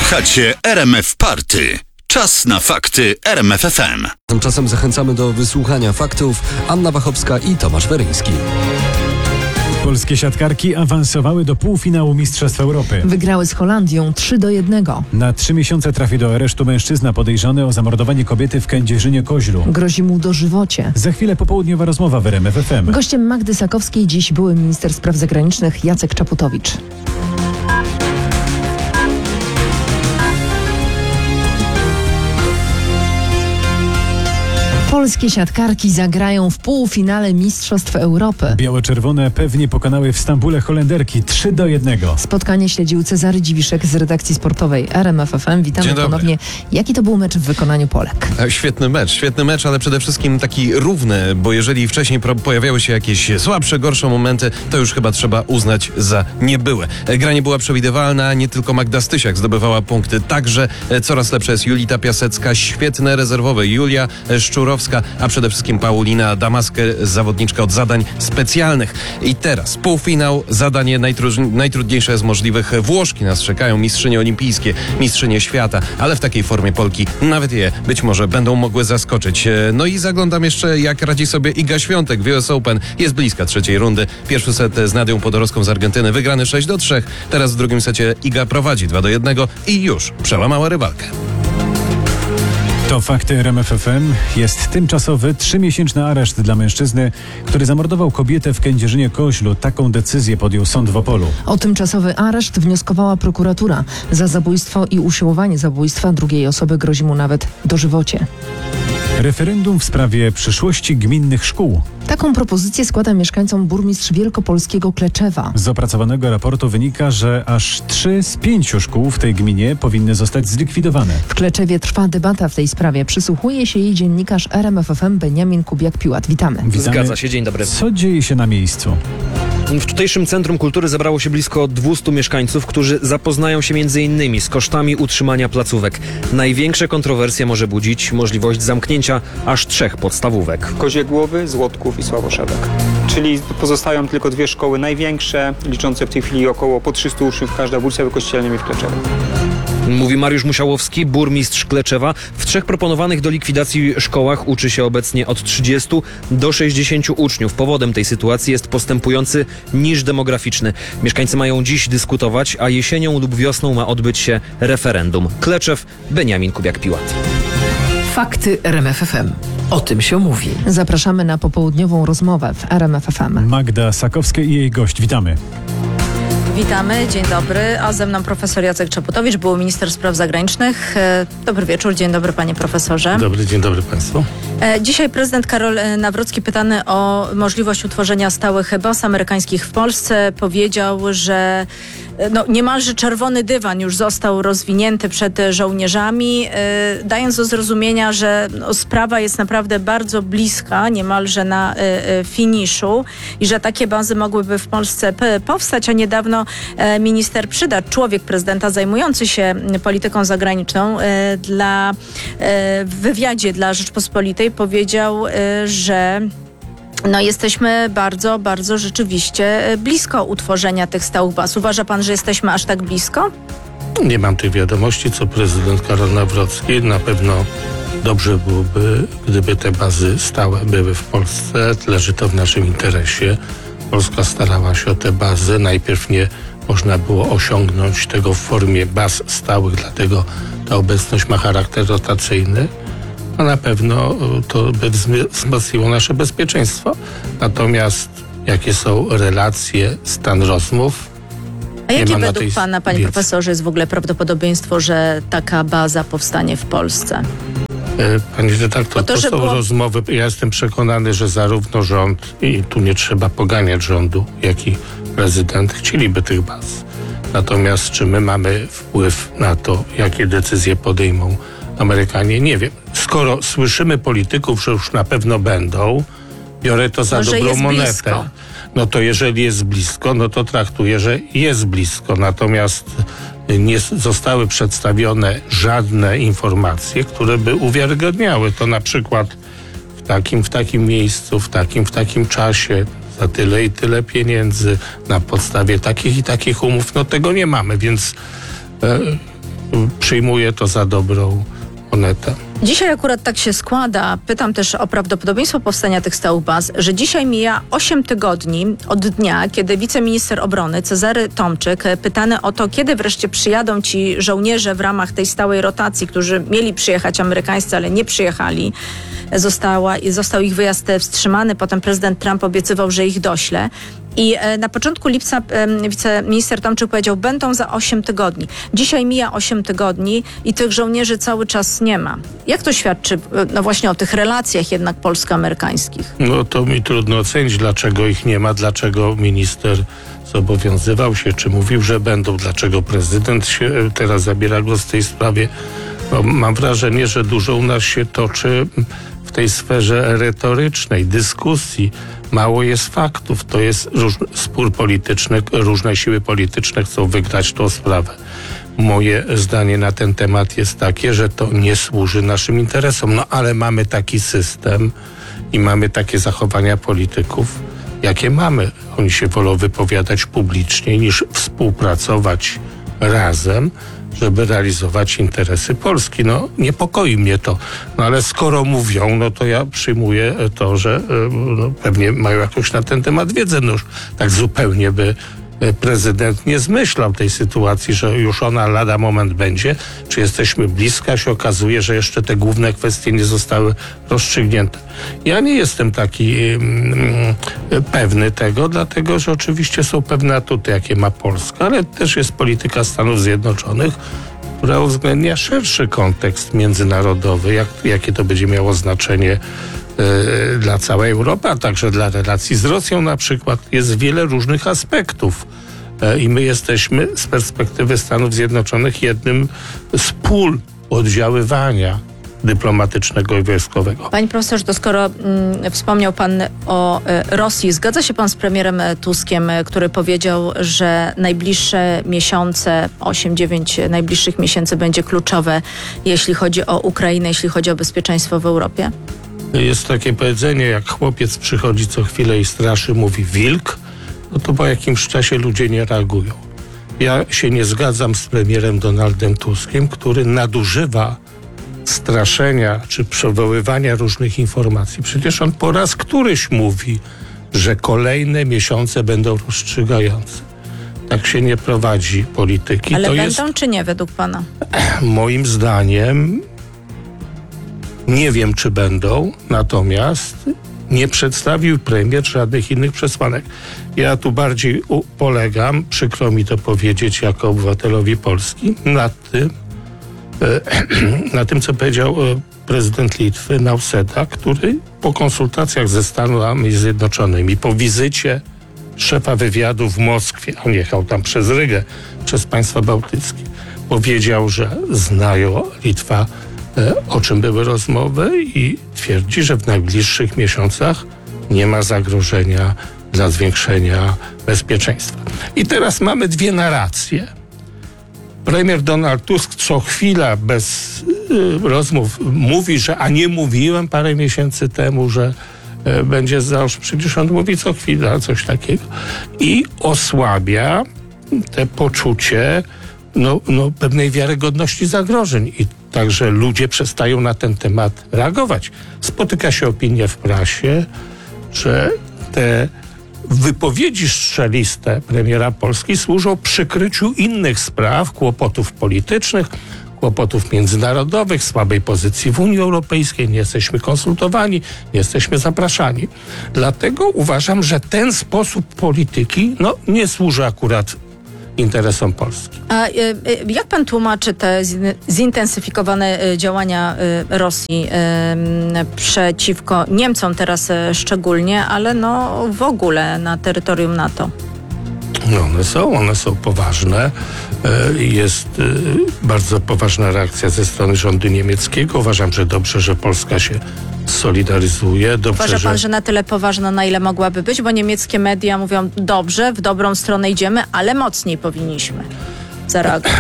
Słuchacie RMF Party. Czas na fakty RMF FM. Tymczasem zachęcamy do wysłuchania faktów. Anna Wachowska i Tomasz Weryński. Polskie siatkarki awansowały do półfinału Mistrzostw Europy. Wygrały z Holandią 3-1. Na 3 miesiące trafi do aresztu mężczyzna podejrzany o zamordowanie kobiety w Kędzierzynie-Koźlu. Grozi mu dożywocie. Za chwilę popołudniowa rozmowa w RMF FM. Gościem Magdy Sakowskiej dziś były minister spraw zagranicznych Jacek Czaputowicz. Polskie siatkarki zagrają w półfinale Mistrzostw Europy. Biało-czerwone pewnie pokonały w Stambule Holenderki 3-1. Spotkanie śledził Cezary Dziwiszek z redakcji sportowej RMF FM. Witamy ponownie. Jaki to był mecz w wykonaniu Polek? Świetny mecz, ale przede wszystkim taki równy, bo jeżeli wcześniej pojawiały się jakieś słabsze, gorsze momenty, to już chyba trzeba uznać za niebyłe. Gra nie była przewidywalna, nie tylko Magda Stysiak zdobywała punkty, także coraz lepsza jest Julita Piasecka, świetne rezerwowe Julia Szczurowska, a przede wszystkim Paulina Damaskę, zawodniczka od zadań specjalnych. I teraz półfinał, zadanie najtrudniejsze z możliwych. Włoszki nas czekają, mistrzynie olimpijskie, mistrzynie świata, ale w takiej formie Polki nawet je być może będą mogły zaskoczyć. No i zaglądam jeszcze, jak radzi sobie Iga Świątek w US Open. Jest bliska trzeciej rundy. Pierwszy set z Nadią Podorowską z Argentyny wygrany 6-3. Teraz w drugim secie Iga prowadzi 2-1 i już przełamała rywalkę. To fakty RMF FM. Jest tymczasowy 3-miesięczny areszt dla mężczyzny, który zamordował kobietę w Kędzierzynie-Koźlu. Taką decyzję podjął sąd w Opolu. O tymczasowy areszt wnioskowała prokuratura. Za zabójstwo i usiłowanie zabójstwa drugiej osoby grozi mu nawet dożywocie. Referendum w sprawie przyszłości gminnych szkół. Taką propozycję składa mieszkańcom burmistrz wielkopolskiego Kleczewa. Z opracowanego raportu wynika, że aż 3 z 5 szkół w tej gminie powinny zostać zlikwidowane. W Kleczewie trwa debata w tej sprawie. Przysłuchuje się jej dziennikarz RMF FM Beniamin Kubiak-Piłat. Witamy. Zgadza się, dzień dobry. Co dzieje się na miejscu? W tutejszym Centrum Kultury zebrało się blisko 200 mieszkańców, którzy zapoznają się m.in. z kosztami utrzymania placówek. Największe kontrowersje może budzić możliwość zamknięcia aż 3 podstawówek. Koziegłowy, Złotków i Sławoszewek. Czyli pozostają tylko 2 szkoły największe, liczące w tej chwili około po 300 uczniów każda w ulicy Kościelnej w Kleczewie. Mówi Mariusz Musiałowski, burmistrz Kleczewa. W 3 proponowanych do likwidacji szkołach uczy się obecnie od 30 do 60 uczniów. Powodem tej sytuacji jest postępujący niż demograficzny. Mieszkańcy mają dziś dyskutować, a jesienią lub wiosną ma odbyć się referendum. Kleczew, Beniamin Kubiak-Piłat. Fakty RMF FM. O tym się mówi. Zapraszamy na popołudniową rozmowę w RMF FM. Magda Sakowska i jej gość. Witamy. Witamy, dzień dobry, a ze mną profesor Jacek Czaputowicz, był minister spraw zagranicznych. Dobry wieczór, dzień dobry panie profesorze. Dobry, dzień dobry państwu. Dzisiaj prezydent Karol Nawrocki, pytany o możliwość utworzenia stałych baz amerykańskich w Polsce, powiedział, że niemalże czerwony dywan już został rozwinięty przed żołnierzami, dając do zrozumienia, że sprawa jest naprawdę bardzo bliska, niemalże na finiszu i że takie bazy mogłyby w Polsce powstać, a niedawno minister Przydacz, człowiek prezydenta zajmujący się polityką zagraniczną, w wywiadzie dla Rzeczpospolitej powiedział, że jesteśmy bardzo, bardzo rzeczywiście blisko utworzenia tych stałych baz. Uważa pan, że jesteśmy aż tak blisko? Nie mam tych wiadomości, co prezydent Karol Nawrocki. Na pewno dobrze byłoby, gdyby te bazy stałe były w Polsce. Leży to w naszym interesie. Polska starała się o te bazy. Najpierw nie można było osiągnąć tego w formie baz stałych, dlatego ta obecność ma charakter rotacyjny. A na pewno to by wzmocniło nasze bezpieczeństwo. Natomiast jakie są relacje, stan rozmów? A jakie według pana, panie profesorze, jest w ogóle prawdopodobieństwo, że taka baza powstanie w Polsce? Pani redaktor, to są rozmowy. Ja jestem przekonany, że zarówno rząd, i tu nie trzeba poganiać rządu, jak i prezydent chcieliby tych baz. Natomiast czy my mamy wpływ na to, jakie decyzje podejmą Amerykanie? Nie wiem. Skoro słyszymy polityków, że już na pewno będą, biorę to za dobrą monetę. Blisko. No to jeżeli jest blisko, no to traktuję, że jest blisko. Natomiast nie zostały przedstawione żadne informacje, które by uwiarygadniały to, na przykład w takim miejscu, w takim czasie, za tyle i tyle pieniędzy, na podstawie takich i takich umów. No tego nie mamy, więc przyjmuję to za dobrą monetę. Dzisiaj akurat tak się składa, pytam też o prawdopodobieństwo powstania tych stałych baz, że dzisiaj mija 8 tygodni od dnia, kiedy wiceminister obrony Cezary Tomczyk, pytany o to, kiedy wreszcie przyjadą ci żołnierze w ramach tej stałej rotacji, którzy mieli przyjechać amerykańscy, ale nie przyjechali. Został ich wyjazd wstrzymany, potem prezydent Trump obiecywał, że ich dośle. I na początku lipca wiceminister Tomczyk powiedział, będą za 8 tygodni. Dzisiaj mija 8 tygodni i tych żołnierzy cały czas nie ma. Jak to świadczy no właśnie o tych relacjach jednak polsko-amerykańskich? No to mi trudno ocenić, dlaczego ich nie ma, dlaczego minister zobowiązywał się, czy mówił, że będą, dlaczego prezydent się teraz zabiera głos w tej sprawie. No, mam wrażenie, że dużo u nas się toczy w tej sferze retorycznej, dyskusji. Mało jest faktów. To jest spór polityczny, różne siły polityczne chcą wygrać tą sprawę. Moje zdanie na ten temat jest takie, że to nie służy naszym interesom. No ale mamy taki system i mamy takie zachowania polityków, jakie mamy. Oni się wolą wypowiadać publicznie niż współpracować razem, żeby realizować interesy Polski. No, niepokoi mnie to. No, ale skoro mówią, no to ja przyjmuję to, że pewnie mają jakąś na ten temat wiedzę. No już tak zupełnie by prezydent nie zmyślał tej sytuacji, że już ona lada moment będzie. Czy jesteśmy blisko? A się okazuje, że jeszcze te główne kwestie nie zostały rozstrzygnięte. Ja nie jestem taki pewny tego, dlatego, że oczywiście są pewne atuty, jakie ma Polska, ale też jest polityka Stanów Zjednoczonych, która uwzględnia szerszy kontekst międzynarodowy, jakie to będzie miało znaczenie dla całej Europy, a także dla relacji z Rosją na przykład. Jest wiele różnych aspektów i my jesteśmy z perspektywy Stanów Zjednoczonych jednym z pól oddziaływania dyplomatycznego i wojskowego. Panie profesorze, to skoro wspomniał pan o Rosji, zgadza się pan z premierem Tuskiem, który powiedział, że najbliższe miesiące, 8-9 najbliższych miesięcy będzie kluczowe, jeśli chodzi o Ukrainę, jeśli chodzi o bezpieczeństwo w Europie? Jest takie powiedzenie, jak chłopiec przychodzi co chwilę i straszy, mówi wilk, no to po jakimś czasie ludzie nie reagują. Ja się nie zgadzam z premierem Donaldem Tuskiem, który nadużywa straszenia czy przywoływania różnych informacji. Przecież on po raz któryś mówi, że kolejne miesiące będą rozstrzygające. Tak się nie prowadzi polityki. Ale to będą czy nie według pana? Moim zdaniem nie wiem, czy będą, natomiast nie przedstawił premier żadnych innych przesłanek. Ja tu bardziej polegam, przykro mi to powiedzieć jako obywatelowi Polski, na tym, co powiedział prezydent Litwy, Nausėda, który po konsultacjach ze Stanami Zjednoczonymi, po wizycie szefa wywiadu w Moskwie, on jechał tam przez Rygę, przez państwa bałtyckie, powiedział, że znają Litwa, o czym były rozmowy i twierdzi, że w najbliższych miesiącach nie ma zagrożenia dla zwiększenia bezpieczeństwa. I teraz mamy dwie narracje. Premier Donald Tusk co chwila bez rozmów mówi, że a nie mówiłem parę miesięcy temu, że będzie przecież on mówi co chwila coś takiego i osłabia te poczucie pewnej wiarygodności zagrożeń i także ludzie przestają na ten temat reagować. Spotyka się opinia w prasie, że te wypowiedzi strzeliste premiera Polski służą przykryciu innych spraw, kłopotów politycznych, kłopotów międzynarodowych, słabej pozycji w Unii Europejskiej, nie jesteśmy konsultowani, nie jesteśmy zapraszani. Dlatego uważam, że ten sposób polityki nie służy akurat interesom Polski. A jak pan tłumaczy te zintensyfikowane działania Rosji przeciwko Niemcom teraz szczególnie, ale w ogóle na terytorium NATO? One są poważne. Jest bardzo poważna reakcja ze strony rządu niemieckiego. Uważam, że dobrze, że Polska się solidaryzuje. Uważa pan, że na tyle poważna, na ile mogłaby być? Bo niemieckie media mówią, dobrze, w dobrą stronę idziemy, ale mocniej powinniśmy zareagować.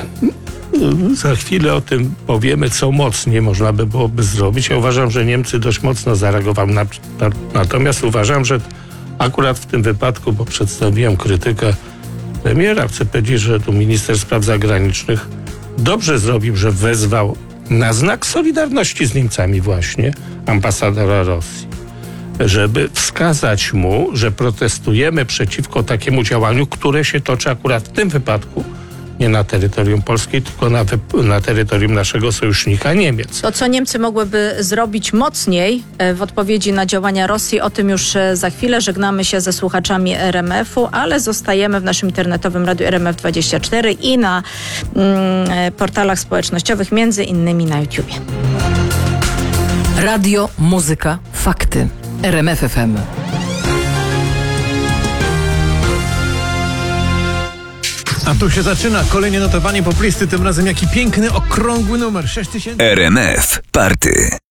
Za chwilę o tym powiemy, co mocniej można by byłoby zrobić. Ja uważam, że Niemcy dość mocno zareagowali. Natomiast uważam, że akurat w tym wypadku, bo przedstawiłem krytykę premiera, chcę powiedzieć, że tu minister spraw zagranicznych dobrze zrobił, że wezwał na znak solidarności z Niemcami właśnie ambasadora Rosji, żeby wskazać mu, że protestujemy przeciwko takiemu działaniu, które się toczy akurat w tym wypadku nie na terytorium Polski, tylko na terytorium naszego sojusznika Niemiec. To, co Niemcy mogłyby zrobić mocniej w odpowiedzi na działania Rosji, o tym już za chwilę. Żegnamy się ze słuchaczami RMF-u, ale zostajemy w naszym internetowym radiu RMF24 i na portalach społecznościowych, między innymi na YouTubie. Radio, muzyka, fakty. RMF FM. A tu się zaczyna kolejne notowanie poplisty, tym razem jaki piękny, okrągły numer, 6000. RMF Party.